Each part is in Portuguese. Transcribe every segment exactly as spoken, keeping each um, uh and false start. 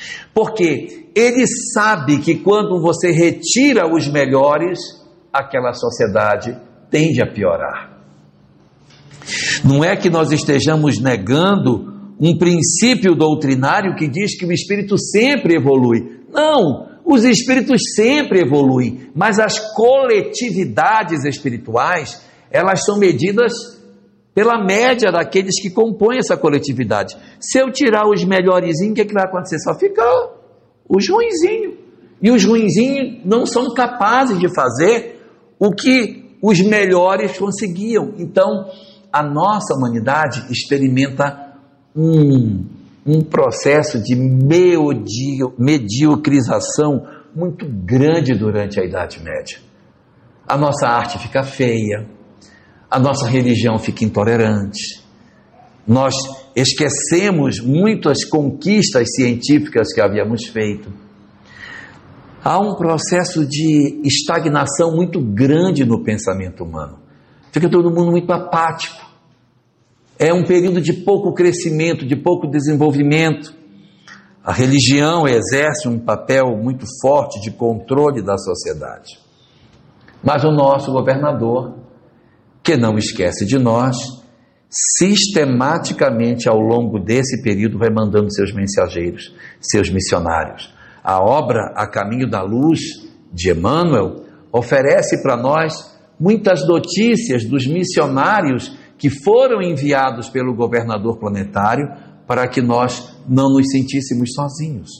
Porque ele sabe que quando você retira os melhores, aquela sociedade tende a piorar. Não é que nós estejamos negando um princípio doutrinário que diz que o espírito sempre evolui. Não, os espíritos sempre evoluem, mas as coletividades espirituais, elas são medidas pela média daqueles que compõem essa coletividade. Se eu tirar os melhorzinhos, o que, é que vai acontecer? Só fica os ruinzinhos. E os ruinzinhos não são capazes de fazer o que os melhores conseguiam. Então, a nossa humanidade experimenta um, um processo de medio, mediocrização muito grande durante a Idade Média. A nossa arte fica feia, a nossa religião fica intolerante, nós esquecemos muitas conquistas científicas que havíamos feito. Há um processo de estagnação muito grande no pensamento humano. Fica todo mundo muito apático. É um período de pouco crescimento, de pouco desenvolvimento. A religião exerce um papel muito forte de controle da sociedade. Mas o nosso governador, que não esquece de nós, sistematicamente ao longo desse período vai mandando seus mensageiros, seus missionários. A obra A Caminho da Luz, de Emmanuel, oferece para nós muitas notícias dos missionários que foram enviados pelo governador planetário para que nós não nos sentíssemos sozinhos.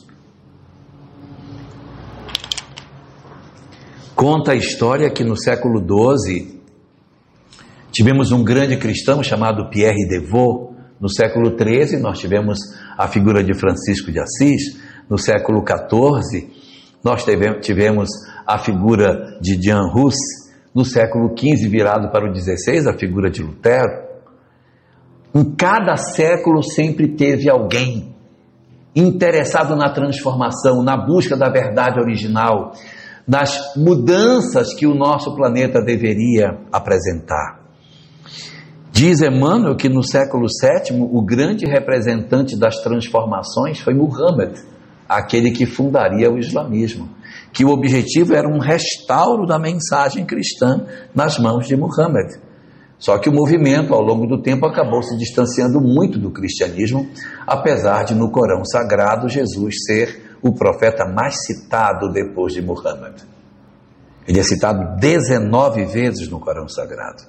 Conta a história que no século doze tivemos um grande cristão chamado Pierre de Vaux. No século treze nós tivemos a figura de Francisco de Assis. No século quatorze nós tivemos a figura de Jan Hus. No século quinze, virado para o dezesseis, a figura de Lutero. Em cada século sempre teve alguém interessado na transformação, na busca da verdade original, das mudanças que o nosso planeta deveria apresentar. Diz Emmanuel que no século sétimo, o grande representante das transformações foi Muhammad, aquele que fundaria o islamismo, que o objetivo era um restauro da mensagem cristã nas mãos de Muhammad. Só que o movimento, ao longo do tempo, acabou se distanciando muito do cristianismo, apesar de no Corão Sagrado Jesus ser o profeta mais citado depois de Muhammad. Ele é citado dezenove vezes no Corão Sagrado.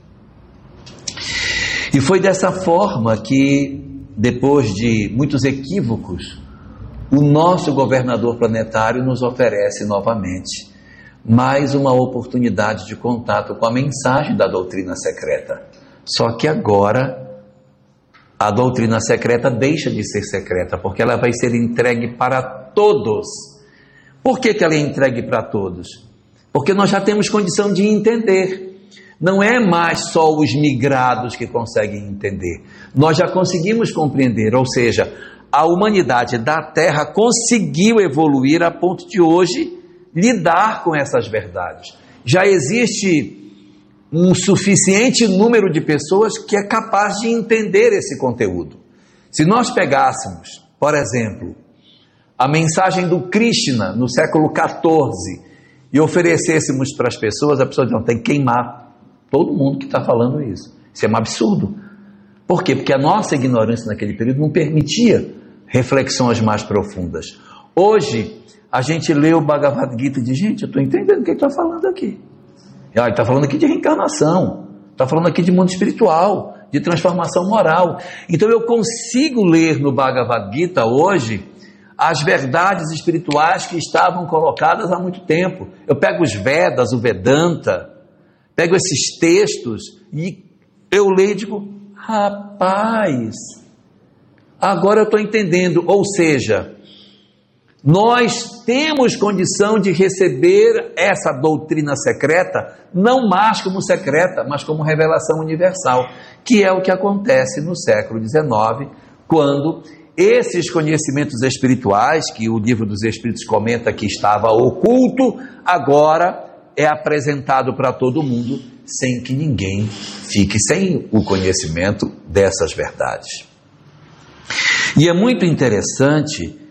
E foi dessa forma que, depois de muitos equívocos, o nosso governador planetário nos oferece novamente mais uma oportunidade de contato com a mensagem da doutrina secreta. Só que agora a doutrina secreta deixa de ser secreta, porque ela vai ser entregue para todos. Por que que ela é entregue para todos? Porque nós já temos condição de entender. Não é mais só os migrados que conseguem entender. Nós já conseguimos compreender, ou seja, a humanidade da Terra conseguiu evoluir a ponto de hoje lidar com essas verdades. Já existe um suficiente número de pessoas que é capaz de entender esse conteúdo. Se nós pegássemos, por exemplo, a mensagem do Krishna no século quatorze e oferecêssemos para as pessoas, a pessoa diz, não, tem que queimar todo mundo que está falando isso. Isso é um absurdo. Por quê? Porque a nossa ignorância naquele período não permitia reflexões mais profundas. Hoje, a gente lê o Bhagavad Gita e diz, gente, eu estou entendendo o que ele está falando aqui. Ele está falando aqui de reencarnação, está falando aqui de mundo espiritual, de transformação moral. Então eu consigo ler no Bhagavad Gita hoje as verdades espirituais que estavam colocadas há muito tempo. Eu pego os Vedas, o Vedanta, pego esses textos e eu leio e digo, rapaz, agora eu estou entendendo. Ou seja, nós temos condição de receber essa doutrina secreta, não mais como secreta, mas como revelação universal, que é o que acontece no século dezenove, quando esses conhecimentos espirituais, que o Livro dos Espíritos comenta que estava oculto, agora é apresentado para todo mundo, sem que ninguém fique sem o conhecimento dessas verdades. E é muito interessante